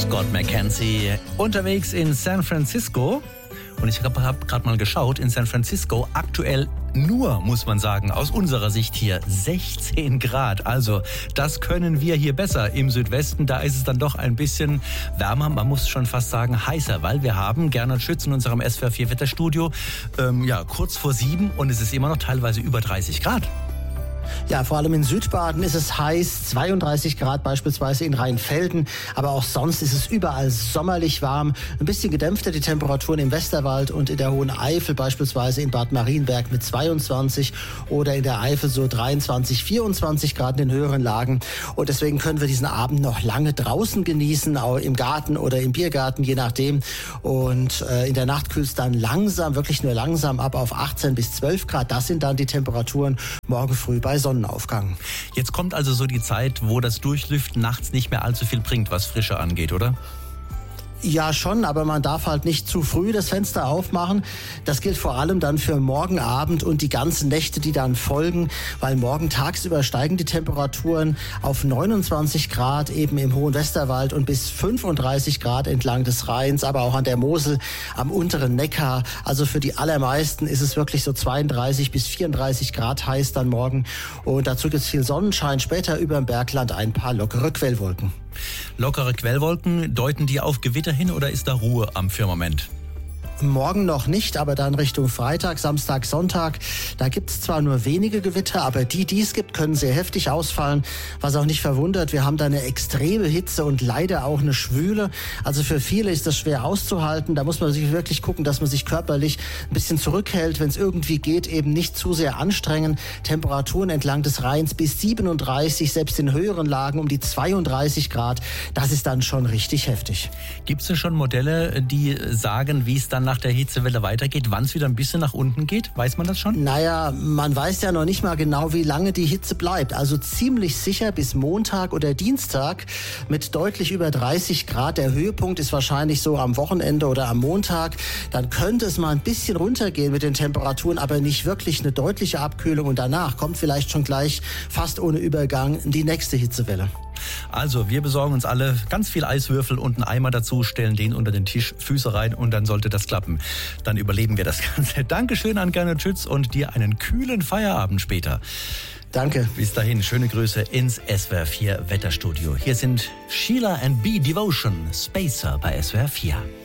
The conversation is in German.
Scott McKenzie unterwegs in San Francisco. Und ich habe gerade mal geschaut, in San Francisco aktuell nur, muss man sagen, aus unserer Sicht hier 16 Grad. Also das können wir hier besser. Im Südwesten, da ist es dann doch ein bisschen wärmer. Man muss schon fast sagen heißer, weil wir haben Gernot Schütz in unserem SWR 4 Wetterstudio kurz vor 7 und es ist immer noch teilweise über 30 Grad. Ja, vor allem in Südbaden ist es heiß, 32 Grad beispielsweise in Rheinfelden, aber auch sonst ist es überall sommerlich warm. Ein bisschen gedämpfter die Temperaturen im Westerwald und in der Hohen Eifel, beispielsweise in Bad Marienberg mit 22 oder in der Eifel so 23, 24 Grad in den höheren Lagen. Und deswegen können wir diesen Abend noch lange draußen genießen, auch im Garten oder im Biergarten, je nachdem. Und in der Nacht kühlt es dann langsam, wirklich nur langsam ab auf 18 bis 12 Grad. Das sind dann die Temperaturen morgen früh bei Sonnenaufgang. Jetzt kommt also so die Zeit, wo das Durchlüften nachts nicht mehr allzu viel bringt, was Frische angeht, oder? Ja, schon, aber man darf halt nicht zu früh das Fenster aufmachen. Das gilt vor allem dann für morgen Abend und die ganzen Nächte, die dann folgen, weil morgen tagsüber steigen die Temperaturen auf 29 Grad eben im hohen Westerwald und bis 35 Grad entlang des Rheins, aber auch an der Mosel, am unteren Neckar. Also für die allermeisten ist es wirklich so 32 bis 34 Grad heiß dann morgen. Und dazu gibt es viel Sonnenschein, später über dem Bergland ein paar lockere Quellwolken. Lockere Quellwolken, deuten die auf Gewitter hin oder ist da Ruhe am Firmament? Morgen noch nicht, aber dann Richtung Freitag, Samstag, Sonntag. Da gibt es zwar nur wenige Gewitter, aber die es gibt, können sehr heftig ausfallen. Was auch nicht verwundert, wir haben da eine extreme Hitze und leider auch eine Schwüle. Also für viele ist das schwer auszuhalten. Da muss man sich wirklich gucken, dass man sich körperlich ein bisschen zurückhält, wenn es irgendwie geht, eben nicht zu sehr anstrengen. Temperaturen entlang des Rheins bis 37, selbst in höheren Lagen um die 32 Grad. Das ist dann schon richtig heftig. Gibt es denn schon Modelle, die sagen, wie es dann nach der Hitzewelle weitergeht, wann es wieder ein bisschen nach unten geht? Weiß man das schon? Naja, man weiß ja noch nicht mal genau, wie lange die Hitze bleibt. Also ziemlich sicher bis Montag oder Dienstag mit deutlich über 30 Grad. Der Höhepunkt ist wahrscheinlich so am Wochenende oder am Montag. Dann könnte es mal ein bisschen runtergehen mit den Temperaturen, aber nicht wirklich eine deutliche Abkühlung. Und danach kommt vielleicht schon gleich fast ohne Übergang die nächste Hitzewelle. Also, wir besorgen uns alle ganz viel Eiswürfel und einen Eimer dazu, stellen den unter den Tisch, Füße rein und dann sollte das klappen. Dann überleben wir das Ganze. Dankeschön an Gernot Schütz und dir einen kühlen Feierabend später. Danke. Bis dahin, schöne Grüße ins SWR 4 Wetterstudio. Hier sind Sheila and B Devotion, Spacer bei SWR 4.